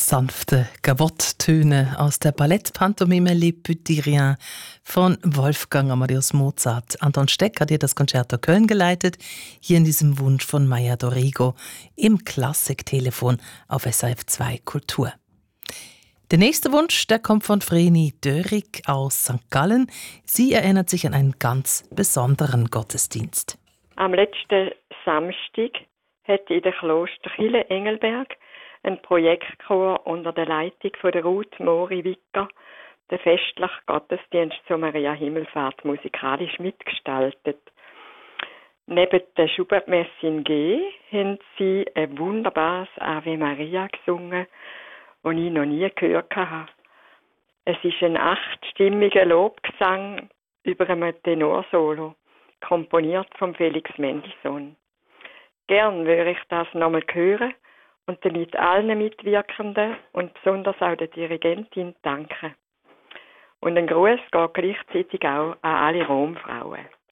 Sanfte Gavotttöne aus der Ballettpantomime Les Petits Riens von Wolfgang Amadeus Mozart. Anton Steck hat hier das Concerto Köln geleitet, hier in diesem Wunsch von Maya Dorigo im Klassiktelefon auf SRF 2 Kultur. Der nächste Wunsch, der kommt von Vreni Dörig aus St. Gallen. Sie erinnert sich an einen ganz besonderen Gottesdienst. Am letzten Samstag hat in der Klosterkirche Engelberg ein Projektchor unter der Leitung von der Ruth Mori Wicker den festlichen Gottesdienst zur Maria Himmelfahrt musikalisch mitgestaltet. Neben der Schubert-Messe in G haben sie ein wunderbares Ave Maria gesungen, das ich noch nie gehört habe. Es ist ein 8-stimmiger Lobgesang über einem Tenorsolo, komponiert von Felix Mendelssohn. Gern würde ich das nochmal hören und damit allen Mitwirkenden und besonders auch der Dirigentin danken. Und ein Gruß geht gleichzeitig auch an alle Romfrauen.